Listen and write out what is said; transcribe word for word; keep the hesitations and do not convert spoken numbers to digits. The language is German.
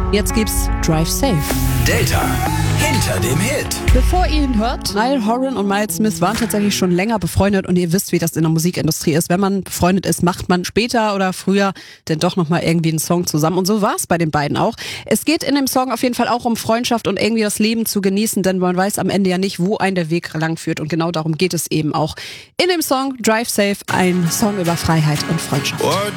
Jetzt gibt's Drive Safe. Delta hinter dem Hit. Bevor ihr ihn hört, Niall Horan und Miles Smith waren tatsächlich schon länger befreundet und ihr wisst, wie das in der Musikindustrie ist. Wenn man befreundet ist, macht man später oder früher denn doch nochmal irgendwie einen Song zusammen. Und so war es bei den beiden auch. Es geht in dem Song auf jeden Fall auch um Freundschaft und irgendwie das Leben zu genießen, denn man weiß am Ende ja nicht, wo ein der Weg lang führt. Und genau darum geht es eben auch in dem Song Drive Safe, ein Song über Freiheit und Freundschaft. What